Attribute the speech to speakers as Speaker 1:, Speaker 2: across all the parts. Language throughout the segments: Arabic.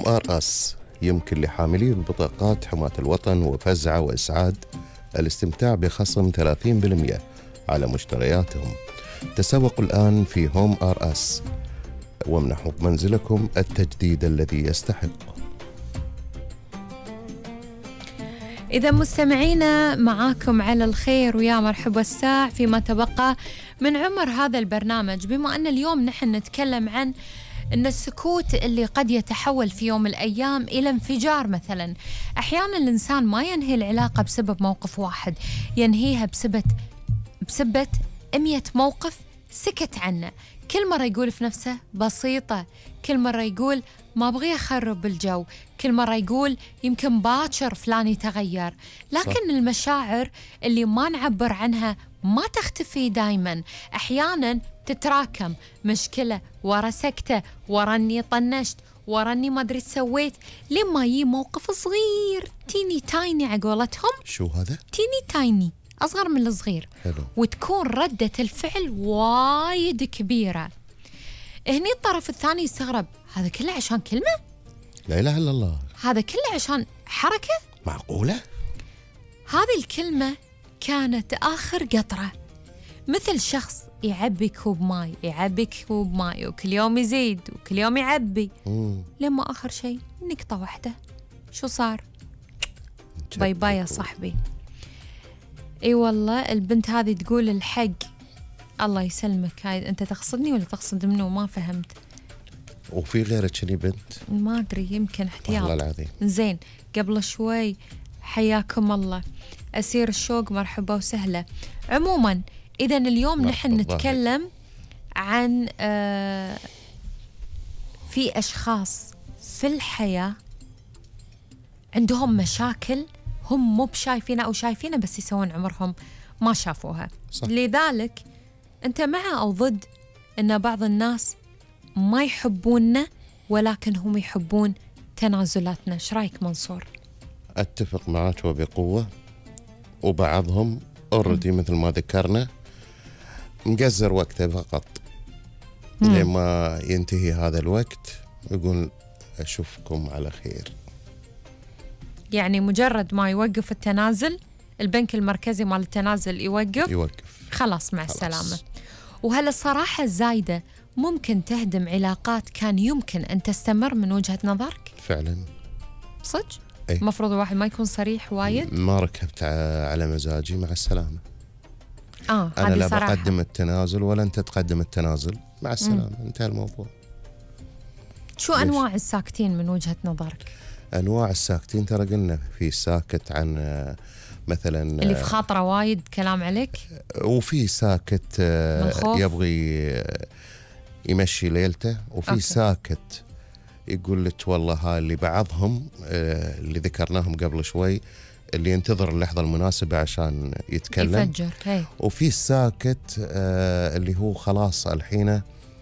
Speaker 1: HomeRS يمكن لحاملي البطاقات حماة الوطن وفزعة وإسعاد الاستمتاع بخصم 30% على مشترياتهم. تسوقوا الآن في HomeRS وامنحوا بمنزلكم التجديد الذي يستحق.
Speaker 2: إذا مستمعينا معاكم على الخير ويا مرحبا الساع فيما تبقى من عمر هذا البرنامج، بما أن اليوم نحن نتكلم عن أن السكوت اللي قد يتحول في يوم من الأيام إلى انفجار. مثلا أحيانا الإنسان ما ينهي العلاقة بسبب موقف واحد، ينهيها بسبب 100 موقف سكت عنه. كل مرة يقول في نفسه بسيطة، كل مرة يقول ما أبغي أخرب الجو، كل مرة يقول يمكن باكر فلان يتغير. لكن صح. المشاعر اللي ما نعبر عنها ما تختفي دايما، أحيانا تتراكم، مشكلة ورا سكتة ورا أني طنشت ورا أني ما أدري سويت، لما يجي موقف صغير تيني تايني عقولتهم.
Speaker 1: شو هذا؟
Speaker 2: تيني تايني، أصغر من الصغير.
Speaker 1: حلو.
Speaker 2: وتكون ردة الفعل وايد كبيرة. هني الطرف الثاني يستغرب، هذا كله عشان كلمة؟
Speaker 1: لا إله إلا الله.
Speaker 2: هذا كله عشان حركة؟
Speaker 1: معقولة؟
Speaker 2: هذه الكلمة كانت آخر قطرة، مثل شخص يعبي كوب ماي، يعبي كوب ماي وكل يوم يزيد وكل يوم يعبي لما آخر شيء نقطة واحدة. شو صار؟ باي باي يا صاحبي. اي والله البنت هذه تقول الحق. الله يسلمك، هاي انت تقصدني ولا تقصد منه؟ ما فهمت.
Speaker 1: وفي غيرك شني بنت؟
Speaker 2: ما ادري، يمكن احتياط.
Speaker 1: والله العظيم.
Speaker 2: زين، قبل شوي حياكم الله أسير الشوق، مرحبا وسهلا. عموما إذا اليوم نحن نتكلم عن في أشخاص في الحياة عندهم مشاكل هم مو بشايفينها أو شايفينها بس يسوون عمرهم ما شافوها.
Speaker 1: صح.
Speaker 2: لذلك أنت مع أو ضد أن بعض الناس ما يحبوننا ولكن هم يحبون تنازلاتنا؟ ايش رايك منصور؟
Speaker 1: أتفق معك وبقوة. وبعضهم أوردي مثل ما ذكرنا مقزر وقته فقط لما ينتهي هذا الوقت يقول أشوفكم على خير.
Speaker 2: يعني مجرد ما يوقف التنازل، البنك المركزي مال التنازل يوقف خلاص مع السلامة. وهالصراحة الزايدة ممكن تهدم علاقات كان يمكن أن تستمر من وجهة نظرك.
Speaker 1: فعلا
Speaker 2: صدق؟ المفروض الواحد ما يكون صريح وايد.
Speaker 1: ما ركبت على مزاجي، مع السلامة. أنا لا بقدم التنازل ولا أنت تقدم التنازل، مع السلامة. انتهى الموضوع.
Speaker 2: شو أنواع الساكتين من وجهة نظرك؟
Speaker 1: أنواع الساكتين ترى قلنا في ساكت عن مثلا
Speaker 2: اللي في خاطره وايد كلام عليك،
Speaker 1: وفي ساكت يبغي يمشي ليلته، وفي أوكي. ساكت يقول لك والله هاي اللي بعضهم اللي ذكرناهم قبل شوي اللي ينتظر اللحظة المناسبة عشان يتكلم
Speaker 2: يفجر. هي.
Speaker 1: وفي الساكت اللي هو خلاص الحين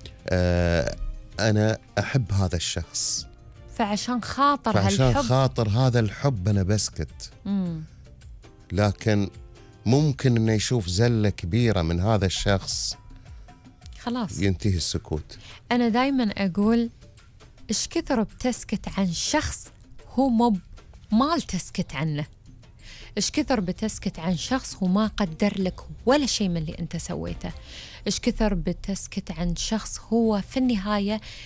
Speaker 1: أنا أحب هذا الشخص،
Speaker 2: فعشان خاطر
Speaker 1: هذا الحب أنا بسكت. لكن ممكن إنه يشوف زلة كبيرة من هذا الشخص
Speaker 2: خلاص
Speaker 1: ينتهي السكوت.
Speaker 2: أنا دايما أقول إيش كثر بتسكت عن شخص هو ما تسكت عنه، إيش كثر بتسكت عن شخص هو ما قدر لك ولا شيء من اللي أنت سويته، إيش كثر بتسكت عن شخص هو في النهاية